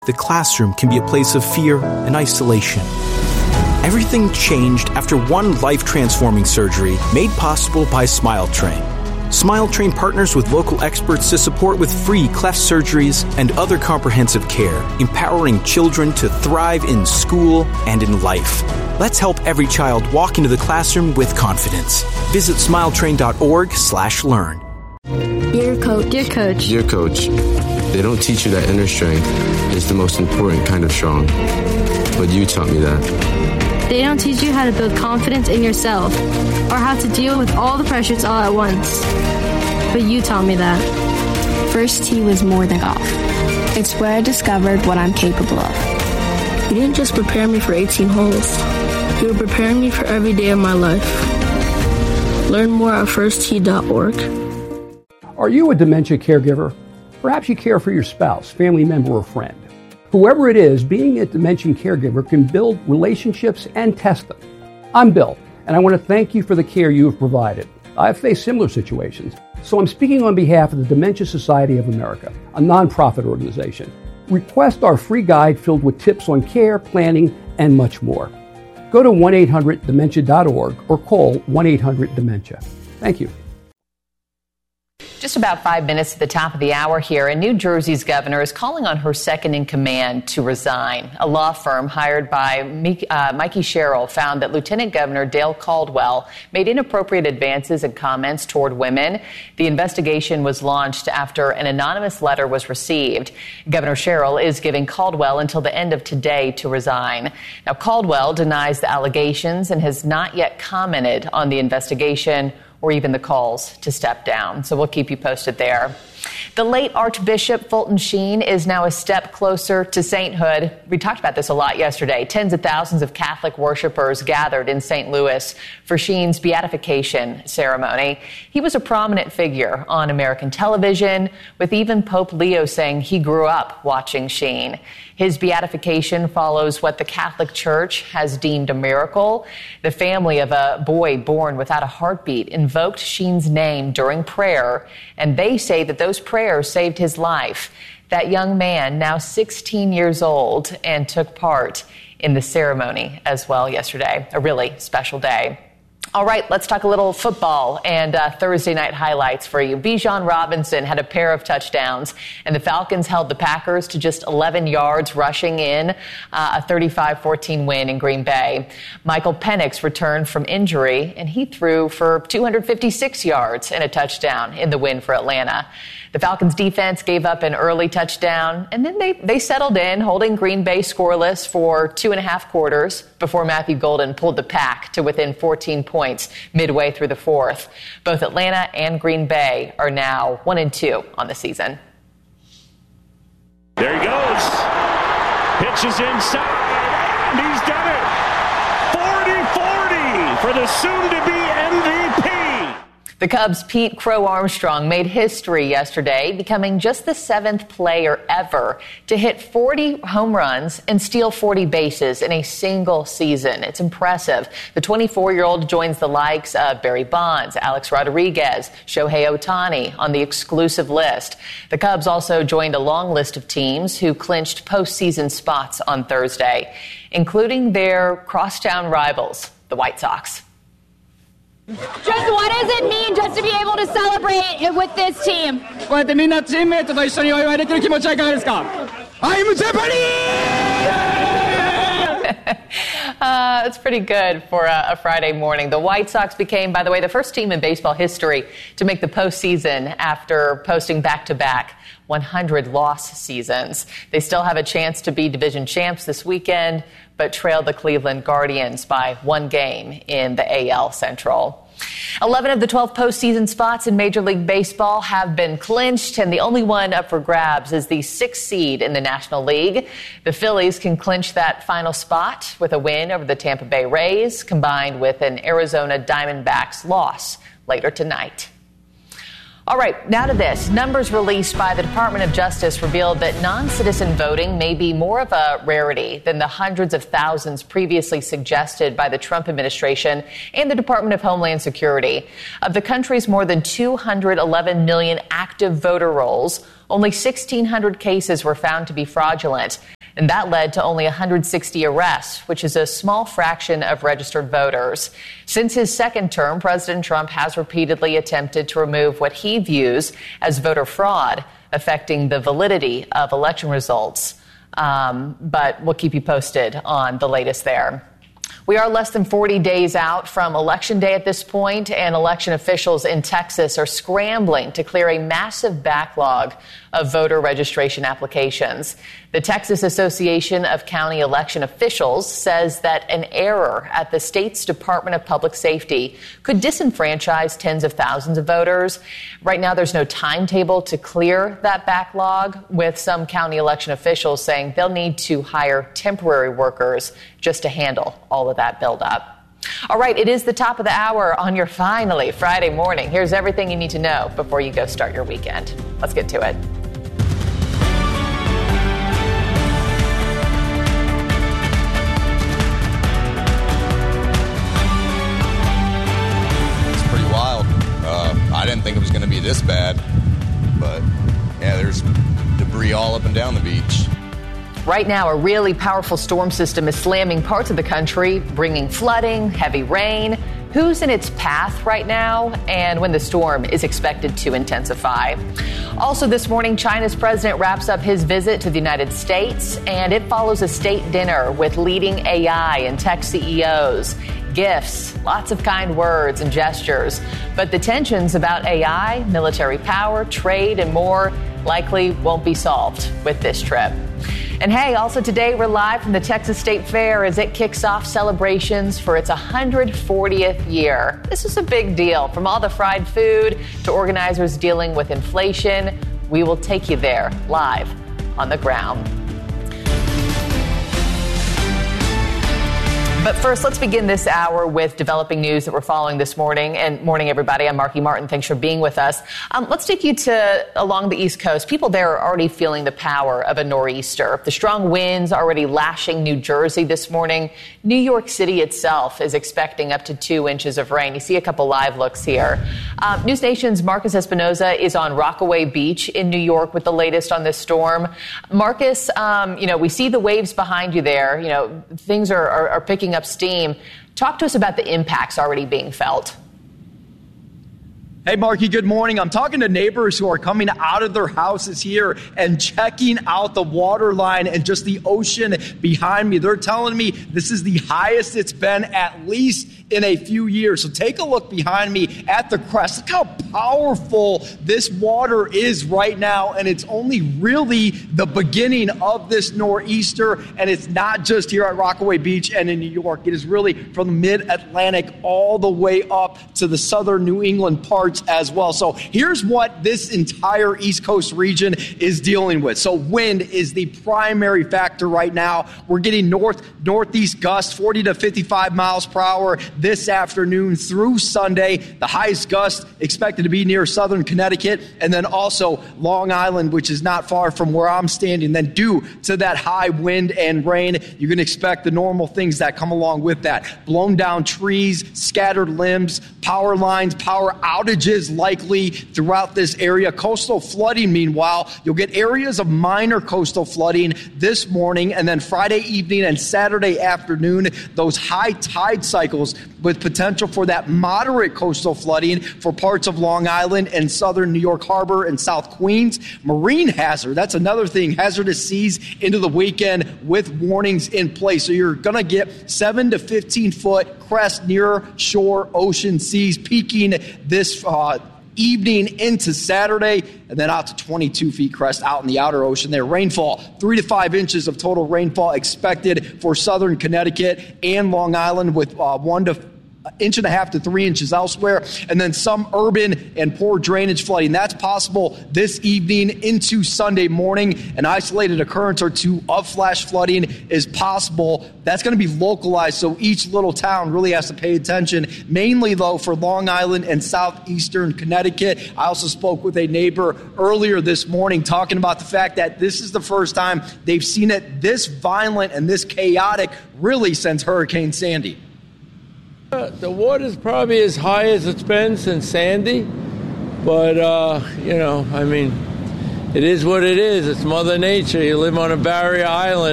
the classroom can be a place of fear and isolation. Everything changed after one life-transforming surgery made possible by SmileTrain. SmileTrain partners with local experts to support with free cleft surgeries and other comprehensive care, empowering children to thrive in school and in life. Let's help every child walk into the classroom with confidence. Visit smiletrain.org/learn. Dear Coach. Dear Coach. Dear Coach, they don't teach you that inner strength is the most important kind of strong. But you taught me that. They don't teach you how to build confidence in yourself or how to deal with all the pressures all at once. But you taught me that. First tee was more than golf. It's where I discovered what I'm capable of. You didn't just prepare me for 18 holes. You were preparing me for every day of my life. Learn more at firsttee.org. Are you a dementia caregiver? Perhaps you care for your spouse, family member, or friend. Whoever it is, being a dementia caregiver can build relationships and test them. I'm Bill, and I want to thank you for the care you have provided. I've faced similar situations, so I'm speaking on behalf of the Dementia Society of America, a nonprofit organization. Request our free guide filled with tips on care, planning, and much more. Go to 1-800-DEMENTIA.org or call 1-800-DEMENTIA. Thank you. Just about 5 minutes to the top of the hour here, and New Jersey's governor is calling on her second-in-command to resign. A law firm hired by Mikey Sherrill found that Lieutenant Governor Dale Caldwell made inappropriate advances and comments toward women. The investigation was launched after an anonymous letter was received. Governor Sherrill is giving Caldwell until the end of today to resign. Now, Caldwell denies the allegations and has not yet commented on the investigation or even the calls to step down. So we'll keep you posted there. The late Archbishop Fulton Sheen is now a step closer to sainthood. We talked about this a lot yesterday. Tens of thousands of Catholic worshipers gathered in St. Louis for Sheen's beatification ceremony. He was a prominent figure on American television, with even Pope Leo saying he grew up watching Sheen. His beatification follows what the Catholic Church has deemed a miracle. The family of a boy born without a heartbeat invoked Sheen's name during prayer, and they say that those prayers saved his life. That young man, now 16 years old, and took part in the ceremony as well yesterday. A really special day. All right, let's talk a little football and Thursday night highlights for you. Bijan Robinson had a pair of touchdowns, and the Falcons held the Packers to just 11 yards, rushing in a 35-14 win in Green Bay. Michael Penix returned from injury, and he threw for 256 yards and a touchdown in the win for Atlanta. The Falcons defense gave up an early touchdown, and then they settled in, holding Green Bay scoreless for 2.5 quarters before Matthew Golden pulled the Pack to within 14 points midway through the fourth. Both Atlanta and Green Bay are now 1-2 on the season. There he goes. Pitches inside, and he's done it. 40-40 for the soon-to-be MVP. The Cubs' Pete Crow Armstrong made history yesterday, becoming just the 7th player ever to hit 40 home runs and steal 40 bases in a single season. It's impressive. The 24-year-old joins the likes of Barry Bonds, Alex Rodriguez, Shohei Ohtani on the exclusive list. The Cubs also joined a long list of teams who clinched postseason spots on Thursday, including their crosstown rivals, the White Sox. Just what does it mean just to be able to celebrate with this team? こうやってみんなチームメイトと一緒にお祝いできる気持ちはいかがですか? I'm Japanese! It's pretty good for a Friday morning. The White Sox became, by the way, the first team in baseball history to make the postseason after posting back-to-back 100-loss seasons. They still have a chance to be division champs this weekend, but trailed the Cleveland Guardians by 1 game in the AL Central. 11 of the 12 postseason spots in Major League Baseball have been clinched, and the only one up for grabs is the 6th seed in the National League. The Phillies can clinch that final spot with a win over the Tampa Bay Rays, combined with an Arizona Diamondbacks loss later tonight. All right, now to this. Numbers released by the Department of Justice revealed that non-citizen voting may be more of a rarity than the hundreds of thousands previously suggested by the Trump administration and the Department of Homeland Security. Of the country's more than 211 million active voter rolls, only 1,600 cases were found to be fraudulent. And that led to only 160 arrests, which is a small fraction of registered voters. Since his second term, President Trump has repeatedly attempted to remove what he views as voter fraud, affecting the validity of election results. But we'll keep you posted on the latest there. We are less than 40 days out from Election Day at this point, and election officials in Texas are scrambling to clear a massive backlog of voter registration applications. The Texas Association of County Election Officials says that an error at the state's Department of Public Safety could disenfranchise tens of thousands of voters. Right now, there's no timetable to clear that backlog, with some county election officials saying they'll need to hire temporary workers just to handle all of that buildup. All right, it is the top of the hour on your finally Friday morning. Here's everything you need to know before you go start your weekend. Let's get to it. I didn't think it was going to be this bad, but yeah, there's debris all up and down the beach. Right now, a really powerful storm system is slamming parts of the country, bringing flooding, heavy rain. Who's in its path right now, and when the storm is expected to intensify? Also this morning, China's president wraps up his visit to the United States, and it follows a state dinner with leading AI and tech CEOs. Gifts, lots of kind words and gestures. But the tensions about AI, military power, trade, and more likely won't be solved with this trip. And hey, also today we're live from the Texas State Fair as it kicks off celebrations for its 140th year. This is a big deal. From all the fried food to organizers dealing with inflation, we will take you there live on the ground. But first, let's begin this hour with developing news that we're following this morning. And morning, everybody. I'm Marky Martin. Thanks for being with us. Let's take you to along the East Coast. People there are already feeling the power of a nor'easter. The strong winds already lashing New Jersey this morning. New York City itself is expecting up to 2 inches of rain. You see a couple live looks here. News Nation's Marcus Espinoza is on Rockaway Beach in New York with the latest on this storm. Marcus, we see the waves behind you there. Things are picking up steam. Talk to us about the impacts already being felt. Hey, Marky, good morning. I'm talking to neighbors who are coming out of their houses here and checking out the water line and just the ocean behind me. They're telling me this is the highest it's been at least in a few years. So take a look behind me at the crest. Look how powerful this water is right now. And it's only really the beginning of this nor'easter. And it's not just here at Rockaway Beach and in New York. It is really from the mid-Atlantic all the way up to the southern New England parts as well. So here's what this entire East Coast region is dealing with. So wind is the primary factor right now. We're getting northeast gusts, 40 to 55 miles per hour this afternoon through Sunday. The highest gust expected to be near southern Connecticut, and then also Long Island, which is not far from where I'm standing. Then due to that high wind and rain, you're going to expect the normal things that come along with that. Blown down trees, scattered limbs, power lines, power outages likely throughout this area. Coastal flooding, meanwhile, you'll get areas of minor coastal flooding this morning, and then Friday evening and Saturday afternoon, those high tide cycles with potential for that moderate coastal flooding for parts of Long Island and southern New York Harbor and South Queens. Marine hazard, that's another thing, hazardous seas into the weekend with warnings in place. So you're going to get 7 to 15 foot crest near shore ocean seas peaking this evening into Saturday, and then out to 22 feet crest out in the outer ocean there. Rainfall, 3 to 5 inches of total rainfall expected for southern Connecticut and Long Island, with 1 to inch and a half to 3 inches elsewhere, and then some urban and poor drainage flooding. That's possible this evening into Sunday morning. An isolated occurrence or two of flash flooding is possible. That's going to be localized, so each little town really has to pay attention, mainly, though, for Long Island and southeastern Connecticut. I also spoke with a neighbor earlier this morning talking about the fact that this is the first time they've seen it this violent and this chaotic really since Hurricane Sandy. The water's probably as high as it's been since Sandy, but, it is what it is. It's Mother Nature. You live on a barrier island.